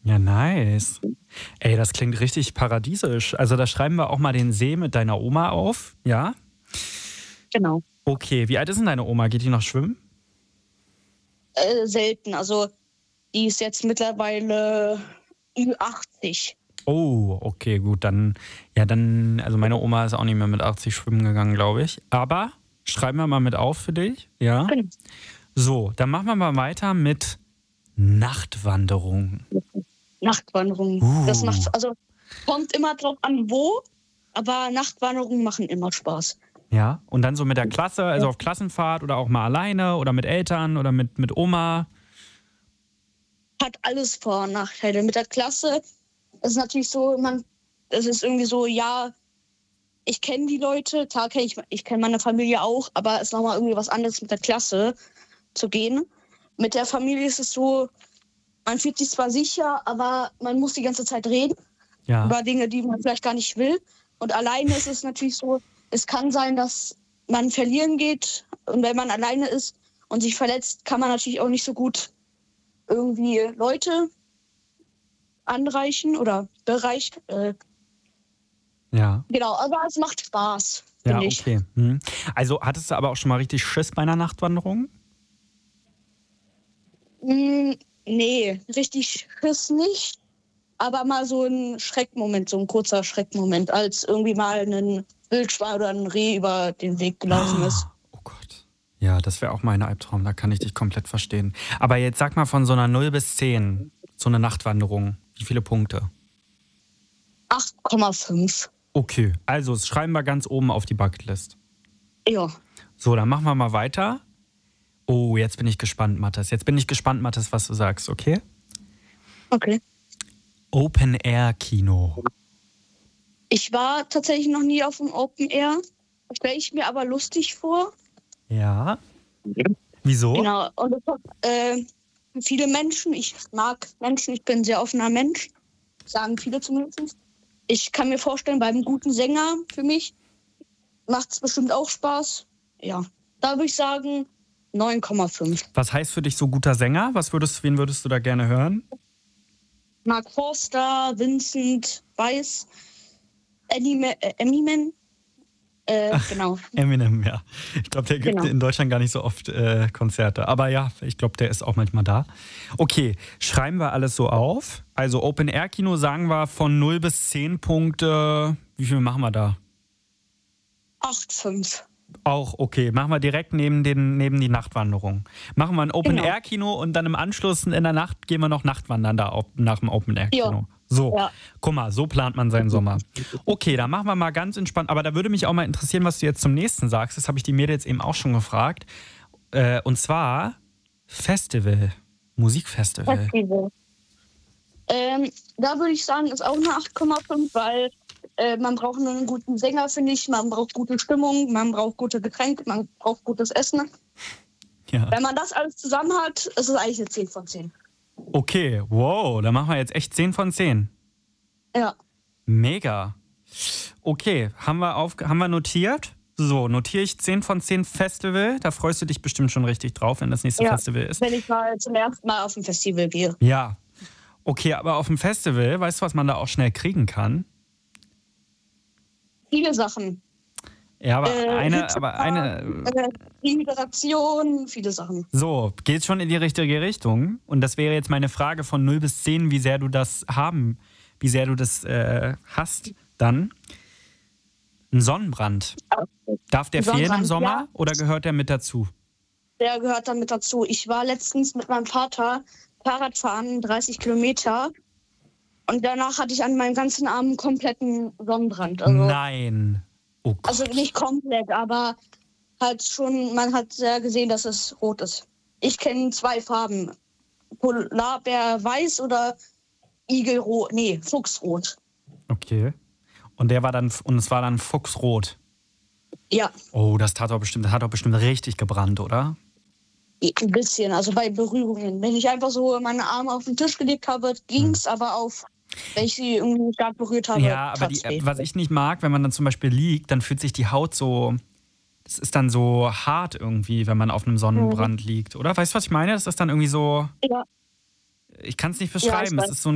Ja, nice. Ey, das klingt richtig paradiesisch. Also da schreiben wir auch mal den See mit deiner Oma auf, ja? Genau. Okay, wie alt ist denn deine Oma? Geht die noch schwimmen? Selten. Also die ist jetzt mittlerweile Ü80. Oh, okay, gut, also meine Oma ist auch nicht mehr mit 80 schwimmen gegangen, glaube ich. Aber schreiben wir mal mit auf für dich, ja? Genau. So, dann machen wir mal weiter mit Nachtwanderung. Nachtwanderung. Das macht, also kommt immer drauf an, wo, aber Nachtwanderungen machen immer Spaß. Ja, und dann so mit der Klasse, also auf Klassenfahrt oder auch mal alleine oder mit Eltern oder mit Oma. Hat alles Vor- und Nachteile. Mit der Klasse ist natürlich so, es ist irgendwie so, ja, ich kenne die Leute, klar kenne ich kenne meine Familie auch, aber es ist nochmal irgendwie was anderes mit der Klasse zu gehen. Mit der Familie ist es so, man fühlt sich zwar sicher, aber man muss die ganze Zeit reden über Dinge, die man vielleicht gar nicht will. Und alleine ist es natürlich so, es kann sein, dass man verlieren geht. Und wenn man alleine ist und sich verletzt, kann man natürlich auch nicht so gut irgendwie Leute anreichen oder bereichen. Ja. Genau, aber es macht Spaß, Ja, finde ich. okay. Also hattest du aber auch schon mal richtig Schiss bei einer Nachtwanderung? Nee, richtig Schiss nicht. Aber mal so ein Schreckmoment, so ein kurzer Schreckmoment, als irgendwie mal ein Wildschwein oder ein Reh über den Weg gelaufen ist. Oh Gott. Ja, das wäre auch mein Albtraum, da kann ich dich komplett verstehen. Aber jetzt sag mal von so einer 0 bis 10, so eine Nachtwanderung, wie viele Punkte? 8,5. Okay, also das schreiben wir ganz oben auf die Bucketlist. Ja. So, dann machen wir mal weiter. Oh, jetzt bin ich gespannt, Mathis. Was du sagst, okay? Okay. Open-Air-Kino. Ich war tatsächlich noch nie auf dem Open Air. Stelle ich mir aber lustig vor. Ja. Wieso? Genau. Und es hat viele Menschen. Ich mag Menschen. Ich bin ein sehr offener Mensch. Sagen viele zumindest. Ich kann mir vorstellen, bei einem guten Sänger für mich macht es bestimmt auch Spaß. Ja. Da würde ich sagen 9,5. Was heißt für dich so guter Sänger? Wen würdest du da gerne hören? Mark Forster, Vincent Weiss, Eminem. Genau. Eminem, ja. Ich glaube, der gibt in Deutschland gar nicht so oft Konzerte. Aber ja, ich glaube, der ist auch manchmal da. Okay, schreiben wir alles so auf. Also Open-Air-Kino sagen wir von 0 bis 10 Punkte. Wie viel machen wir da? 8,5. Auch okay. Machen wir direkt neben die Nachtwanderung. Machen wir ein Open-Air-Kino und dann im Anschluss in der Nacht gehen wir noch Nachtwandern da nach dem Open-Air-Kino. Ja. So, guck mal, so plant man seinen Sommer. Okay, dann machen wir mal ganz entspannt. Aber da würde mich auch mal interessieren, was du jetzt zum nächsten sagst. Das habe ich die Mädels eben auch schon gefragt. Und zwar Festival, Musikfestival. Da würde ich sagen, ist auch eine 8,5, weil man braucht einen guten Sänger, finde ich. Man braucht gute Stimmung, man braucht gute Getränke, man braucht gutes Essen. Ja. Wenn man das alles zusammen hat, ist es eigentlich eine 10 von 10. Okay, wow, dann machen wir jetzt echt 10 von 10. Ja. Mega. Okay, haben wir notiert? So, notiere ich 10 von 10 Festival. Da freust du dich bestimmt schon richtig drauf, wenn das nächste Festival ist. Wenn ich mal zum ersten Mal auf ein Festival gehe. Ja. Okay, aber auf dem Festival, weißt du, was man da auch schnell kriegen kann? Viele Sachen. Ja, aber eine. Integration, viele Sachen. So, geht schon in die richtige Richtung. Und das wäre jetzt meine Frage von 0 bis 10, wie sehr du das hast dann. Ein Sonnenbrand. Darf der fehlen im Sommer oder gehört der mit dazu? Der gehört dann mit dazu. Ich war letztens mit meinem Vater Fahrradfahren, 30 Kilometer. Und danach hatte ich an meinem ganzen Arm einen kompletten Sonnenbrand. Also, nein. Oh Gott. Also nicht komplett, aber halt schon, man hat sehr gesehen, dass es rot ist. Ich kenne 2 Farben. Polarbär weiß oder Igelrot, Fuchsrot. Okay. Und es war dann Fuchsrot. Ja. Oh, das hat doch bestimmt richtig gebrannt, oder? Ein bisschen, also bei Berührungen. Wenn ich einfach so meine Arme auf den Tisch gelegt habe, ging's, aber wenn ich sie irgendwie stark berührt habe. Ja, aber was ich nicht mag, wenn man dann zum Beispiel liegt, dann fühlt sich die Haut so, das ist dann so hart irgendwie, wenn man auf einem Sonnenbrand liegt, oder? Weißt du, was ich meine? Das ist dann irgendwie so, ich kann es nicht beschreiben, es ist so